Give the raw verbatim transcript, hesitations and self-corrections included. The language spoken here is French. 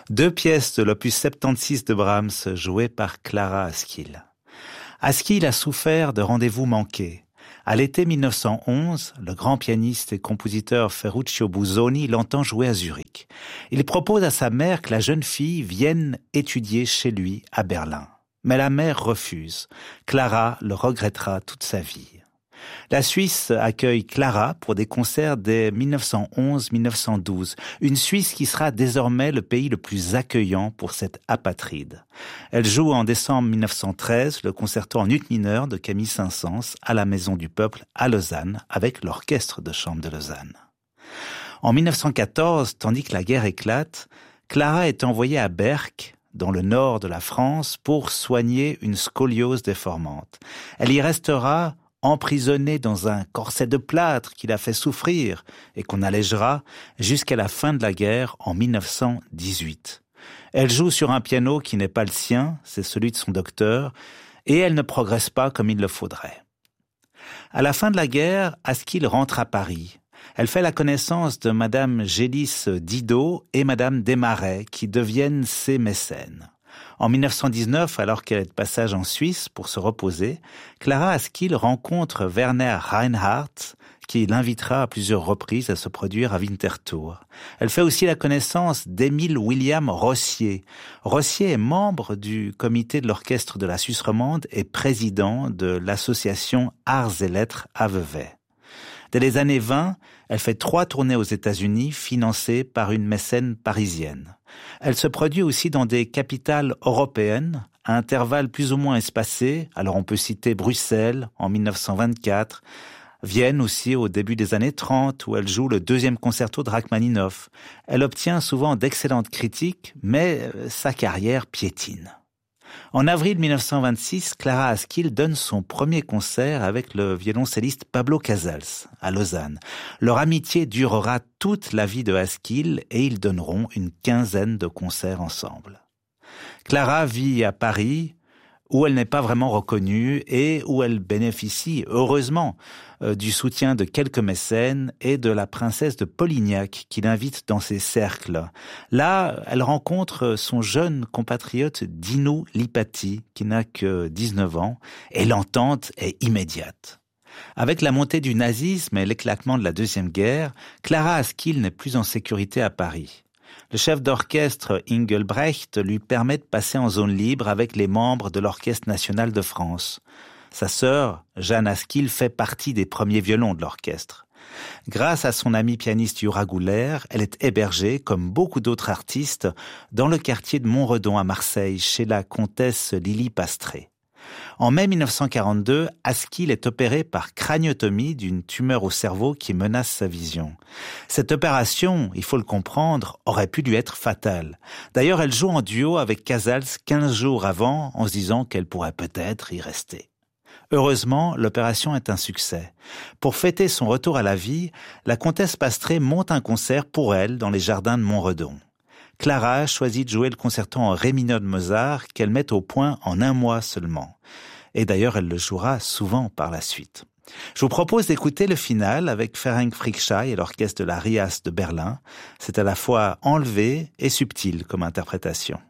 Deux pièces de l'opus soixante-seize de Brahms jouées par Clara Askill. Askill a souffert de rendez-vous manqués. À l'été mille neuf cent onze, le grand pianiste et compositeur Ferruccio Busoni l'entend jouer à Zurich. Il propose à sa mère que la jeune fille vienne étudier chez lui à Berlin. Mais la mère refuse. Clara le regrettera toute sa vie. La Suisse accueille Clara pour des concerts dès mille neuf cent onze mille neuf cent douze, une Suisse qui sera désormais le pays le plus accueillant pour cette apatride. Elle joue en décembre mille neuf cent treize le concerto en ut mineur de Camille Saint-Saëns à la Maison du Peuple à Lausanne avec l'orchestre de chambre de Lausanne. En mille neuf cent quatorze, tandis que la guerre éclate, Clara est envoyée à Berck, dans le nord de la France, pour soigner une scoliose déformante. Elle y restera emprisonnée dans un corset de plâtre qui l'a fait souffrir et qu'on allégera jusqu'à la fin de la guerre en mille neuf cent dix-huit. Elle joue sur un piano qui n'est pas le sien, c'est celui de son docteur, et elle ne progresse pas comme il le faudrait. À la fin de la guerre, Askill rentre à Paris. Elle fait la connaissance de Madame Gélis Didot et Madame Desmarais, qui deviennent ses mécènes. En mille neuf cent dix-neuf, alors qu'elle est de passage en Suisse pour se reposer, Clara Askill rencontre Werner Reinhardt, qui l'invitera à plusieurs reprises à se produire à Winterthur. Elle fait aussi la connaissance d'Émile William Rossier. Rossier est membre du comité de l'orchestre de la Suisse romande et président de l'association Arts et Lettres à Vevey. Dès les années vingt, elle fait trois tournées aux États-Unis financées par une mécène parisienne. Elle se produit aussi dans des capitales européennes, à intervalles plus ou moins espacés. Alors on peut citer Bruxelles en mille neuf cent vingt-quatre, Vienne aussi au début des années trente, où elle joue le deuxième concerto de Rachmaninoff. Elle obtient souvent d'excellentes critiques, mais sa carrière piétine. En avril mille neuf cent vingt-six, Clara Askill donne son premier concert avec le violoncelliste Pablo Casals à Lausanne. Leur amitié durera toute la vie de Askill et ils donneront une quinzaine de concerts ensemble. Clara vit à Paris, où elle n'est pas vraiment reconnue et où elle bénéficie, heureusement, euh, du soutien de quelques mécènes et de la princesse de Polignac qui l'invite dans ses cercles. Là, elle rencontre son jeune compatriote Dino Lipati, qui n'a que dix-neuf ans, et l'entente est immédiate. Avec la montée du nazisme et l'éclatement de la Deuxième Guerre, Clara Askill n'est plus en sécurité à Paris. Le chef d'orchestre Engelbrecht lui permet de passer en zone libre avec les membres de l'Orchestre national de France. Sa sœur, Jeanne Askill, fait partie des premiers violons de l'orchestre. Grâce à son ami pianiste Jura Gouler, elle est hébergée, comme beaucoup d'autres artistes, dans le quartier de Montredon à Marseille, chez la comtesse Lily Pastré. En mai mille neuf cent quarante-deux, Askill est opérée par craniotomie d'une tumeur au cerveau qui menace sa vision. Cette opération, il faut le comprendre, aurait pu lui être fatale. D'ailleurs, elle joue en duo avec Casals quinze jours avant, en se disant qu'elle pourrait peut-être y rester. Heureusement, l'opération est un succès. Pour fêter son retour à la vie, la comtesse Pastré monte un concert pour elle dans les jardins de Montredon. Clara choisit de jouer le concerto en ré mineur de Mozart qu'elle met au point en un mois seulement. Et d'ailleurs, elle le jouera souvent par la suite. Je vous propose d'écouter le final avec Ferenc Frickschei et l'orchestre de la R I A S de Berlin. C'est à la fois enlevé et subtil comme interprétation.